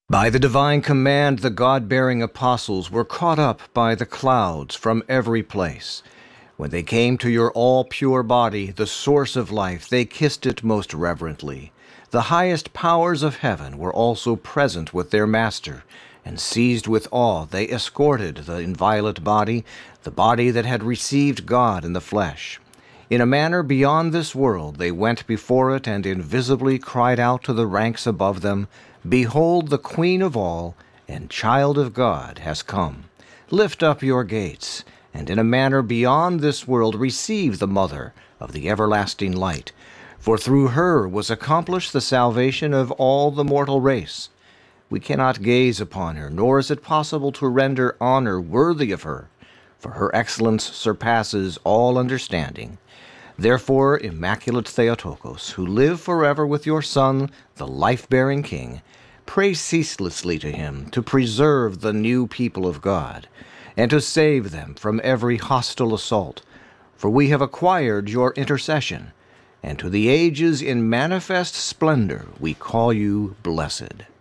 By the divine command, the God-bearing apostles were caught up by the clouds from every place. When they came to your all-pure body, the source of life, they kissed it most reverently. The highest powers of heaven were also present with their master, and seized with awe, they escorted the inviolate body, the body that had received God in the flesh. In a manner beyond this world they went before it and invisibly cried out to the ranks above them, Behold, the Queen of all and Child of God has come. Lift up your gates, and in a manner beyond this world receive the Mother of the everlasting light. For through her was accomplished the salvation of all the mortal race. We cannot gaze upon her, nor is it possible to render honor worthy of her, for her excellence surpasses all understanding. Therefore, Immaculate Theotokos, who live forever with your Son, the life-bearing King, pray ceaselessly to him to preserve the new people of God, and to save them from every hostile assault. For we have acquired your intercession, and to the ages in manifest splendor we call you blessed.